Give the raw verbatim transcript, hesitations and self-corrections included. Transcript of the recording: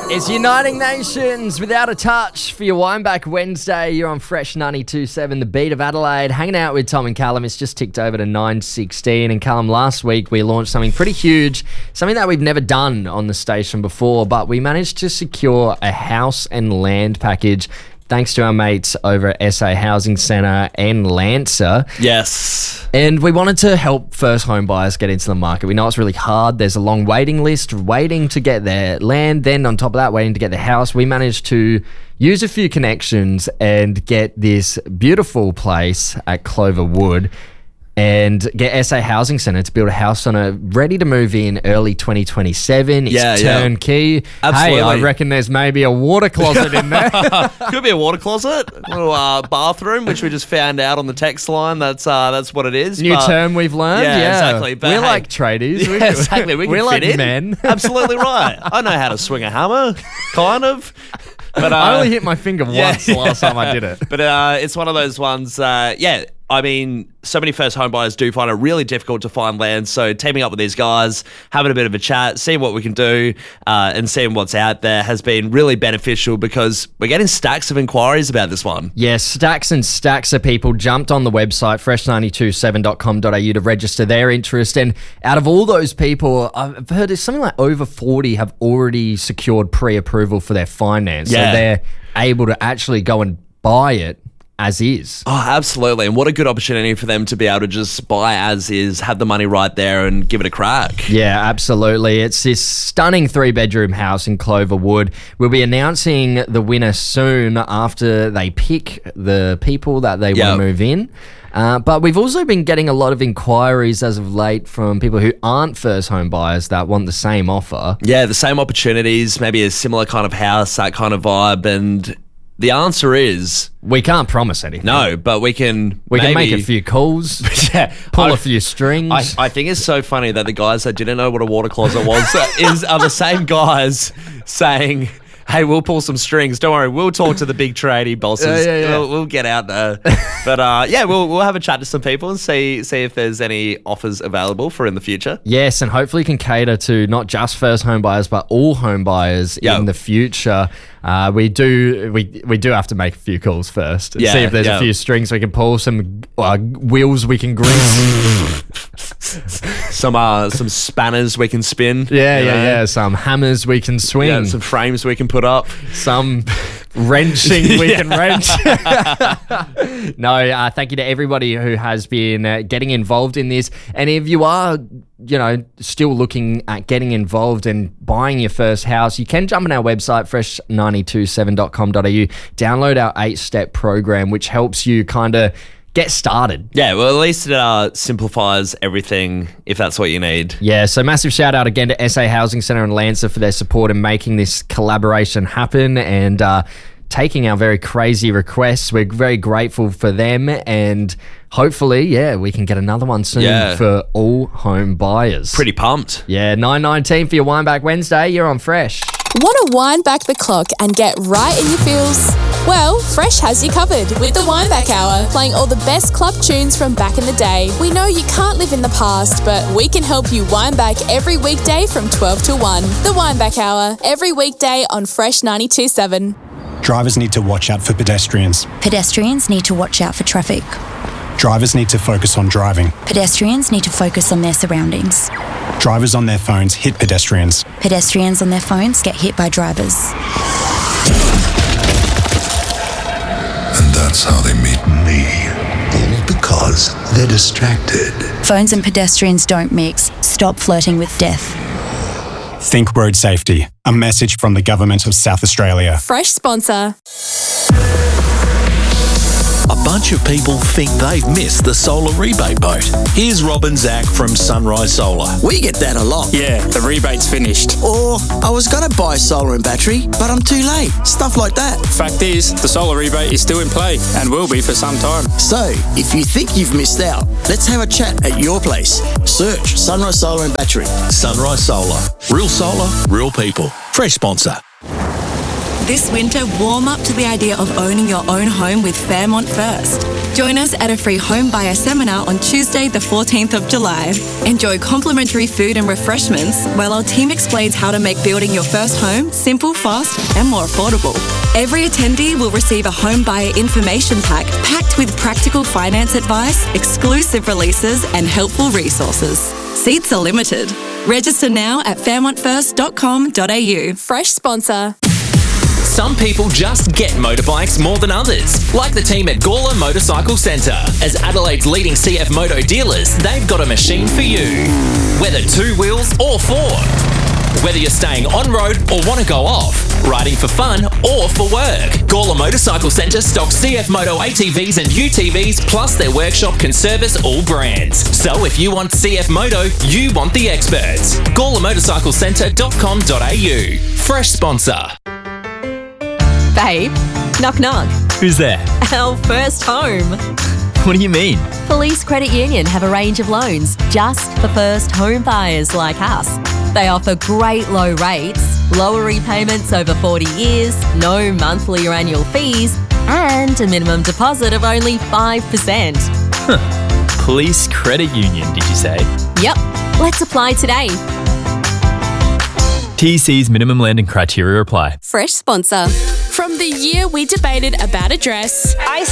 It's Uniting Nations Without a Touch for your Wind Back Wednesday. You're on Fresh ninety-two point seven, the beat of Adelaide. Hanging out with Tom and Callum. It's just ticked over to nine sixteen. And Callum, last week we launched something pretty huge, something that we've never done on the station before, but we managed to secure a house and land package thanks to our mates over at S A Housing Centre and Lancer. Yes. And we wanted to help first home buyers get into the market. We know it's really hard. There's a long waiting list, waiting to get their land. Then on top of that, waiting to get their house. We managed to use a few connections and get this beautiful place at Clover Wood and get S A Housing Centre to build a house on a ready to move in early twenty twenty-seven. It's yeah, turnkey. Yeah. Absolutely. Hey, I reckon there's maybe a water closet in there. Could be a water closet, a little uh, bathroom, which we just found out on the text line. That's uh, that's what it is. New but, term we've learned. Yeah, Yeah, exactly. But we're hey, like tradies. Yeah, we, exactly. We can we're fit like in. men. Absolutely right. I know how to swing a hammer, kind of. But uh, I only hit my finger yeah, once the last time I did it. But uh, it's one of those ones, uh, yeah, I mean, so many first home buyers do find it really difficult to find land. So teaming up with these guys, having a bit of a chat, seeing what we can do uh, and seeing what's out there has been really beneficial because we're getting stacks of inquiries about this one. Yes, stacks and stacks of people jumped on the website, fresh nine two seven dot com dot a u to register their interest. And out of all those people, I've heard there's something like over forty have already secured pre-approval for their finance. Yeah. So they're able to actually go and buy it as is. Oh, absolutely. And what a good opportunity for them to be able to just buy as is, have the money right there and give it a crack. Yeah, absolutely. It's this stunning three-bedroom house in Clover Wood. We'll be announcing the winner soon after they pick the people that they Yep. want to move in. Uh, but we've also been getting a lot of inquiries as of late from people who aren't first home buyers that want the same offer. Yeah, the same opportunities, maybe a similar kind of house, that kind of vibe. And the answer is We can't promise anything. no, but we can We can maybe, make a few calls, yeah, pull I- a few strings. I, I think it's so funny that the guys that didn't know what a water closet was is are the same guys saying, hey, we'll pull some strings. Don't worry, we'll talk to the big tradie bosses. Yeah, yeah, yeah. We'll, we'll get out there. But uh, yeah, we'll we'll have a chat to some people and see see if there's any offers available for in the future. Yes, and hopefully can cater to not just first home buyers, but all home buyers Yep. in the future. Uh, we do we we do have to make a few calls first and Yeah, see if there's yeah. a few strings we can pull, some uh, wheels we can grease. Some uh, some spanners we can spin. yeah, you yeah, know? yeah. Some hammers we can swing. Yeah, some frames we can put up. Some wrenching we can wrench. No, uh, thank you to everybody who has been uh, getting involved in this. And if you are, you know, still looking at getting involved and buying your first house, you can jump on our website, fresh nine two seven dot com dot a u, download our eight-step program, which helps you kind of get started. Yeah, well, at least it uh, simplifies everything if that's what you need. Yeah, so massive shout out again to S A Housing Centre and Lancer for their support in making this collaboration happen and uh, taking our very crazy requests. We're very grateful for them and hopefully, yeah, we can get another one soon Yeah. for all home buyers. Pretty pumped. Yeah, nine nineteen for your Wind Back Wednesday. You're on Fresh. Want to wind back the clock and get right in your feels? Well, Fresh has you covered with the Wind Back Hour, playing all the best club tunes from back in the day. We know you can't live in the past, but we can help you wind back every weekday from twelve to one. The Wind Back Hour, every weekday on Fresh ninety-two point seven. Drivers need to watch out for pedestrians. Pedestrians need to watch out for traffic. Drivers need to focus on driving. Pedestrians need to focus on their surroundings. Drivers on their phones hit pedestrians. Pedestrians on their phones get hit by drivers. And that's how they meet me. All because they're distracted. Phones and pedestrians don't mix. Stop flirting with death. Think road safety. A message from the Government of South Australia. Fresh sponsor. A bunch of people think they've missed the solar rebate boat. Here's Rob and Zach from Sunrise Solar. We get that a lot. Yeah, the rebate's finished. Or, I was going to buy solar and battery, but I'm too late. Stuff like that. Fact is, the solar rebate is still in play and will be for some time. So, if you think you've missed out, let's have a chat at your place. Search Sunrise Solar and Battery. Sunrise Solar. Real solar, real people. Fresh sponsor. This winter, warm up to the idea of owning your own home with Fairmont First. Join us at a free home buyer seminar on Tuesday, the fourteenth of July. Enjoy complimentary food and refreshments while our team explains how to make building your first home simple, fast, and more affordable. Every attendee will receive a home buyer information pack packed with practical finance advice, exclusive releases, and helpful resources. Seats are limited. Register now at fairmont first dot com dot a u. Fresh sponsor. Some people just get motorbikes more than others, like the team at Gawler Motorcycle Centre. As Adelaide's leading C F Moto dealers, they've got a machine for you. Whether two wheels or four. Whether you're staying on-road or want to go off, riding for fun or for work, Gawler Motorcycle Centre stocks C F Moto A T Vs and U T Vs, plus their workshop can service all brands. So if you want C F Moto, you want the experts. gawler motorcycle centre dot com dot a u. Fresh sponsor. Babe, knock knock. Who's there? Our first home. What do you mean? Police Credit Union have a range of loans just for first home buyers like us. They offer great low rates, lower repayments over forty years, no monthly or annual fees, and a minimum deposit of only five percent. Huh. Police Credit Union, did you say? Yep. Let's apply today. T C's minimum lending criteria apply. Fresh sponsor. From the year we debated about a dress, I